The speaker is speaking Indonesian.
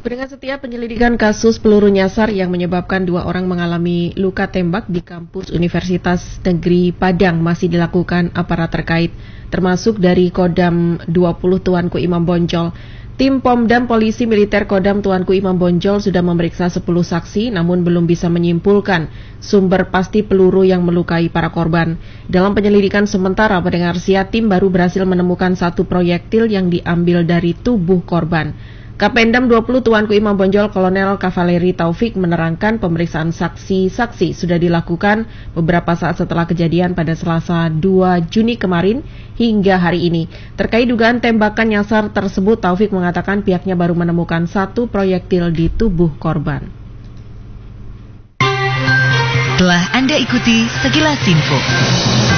Pendengar setia, penyelidikan kasus peluru nyasar yang menyebabkan 2 orang mengalami luka tembak di kampus Universitas Negeri Padang masih dilakukan aparat terkait, termasuk dari Kodam 20 Tuanku Imam Bonjol. Tim Pomdam Polisi Militer Kodam Tuanku Imam Bonjol sudah memeriksa 10 saksi, namun belum bisa menyimpulkan sumber pasti peluru yang melukai para korban. Dalam penyelidikan sementara, pendengar setia, tim baru berhasil menemukan 1 proyektil yang diambil dari tubuh korban. Kapendam 20 Tuanku Imam Bonjol Kolonel Kavaleri Taufik menerangkan pemeriksaan saksi-saksi sudah dilakukan beberapa saat setelah kejadian pada Selasa 2 Juni kemarin hingga hari ini. Terkait dugaan tembakan nyasar tersebut, Taufik mengatakan pihaknya baru menemukan 1 proyektil di tubuh korban. Telah Anda ikuti sekilas info.